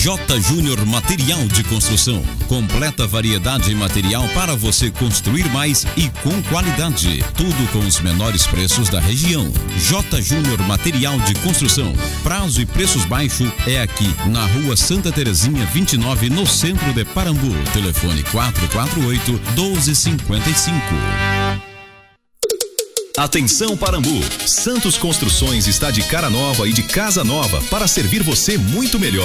J Júnior Material de Construção. Completa variedade em material para você construir mais e com qualidade. Tudo com os menores preços da região. J Júnior Material de Construção. Prazo e preços baixos é aqui na Rua Santa Terezinha 29, no centro de Parambu. Telefone 448-1255. Atenção Parambu, Santos Construções está de cara nova e de casa nova para servir você muito melhor.